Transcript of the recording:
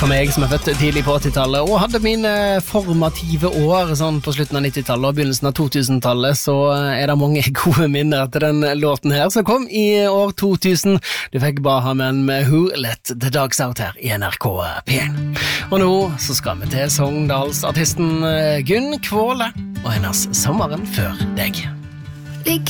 For meg som født tidlig på 80-tallet og hadde mine formative år sånn på slutten av 90-tallet og begynnelsen av 2000-tallet, så det mange gode minner til den låten her som kom i år 2000. Du fikk Bahamen med Who Let the Dogs Out her i NRK P1. Og nå så skal vi til Sogndalsartisten Gunn Kvåle og hennes Sommeren før deg.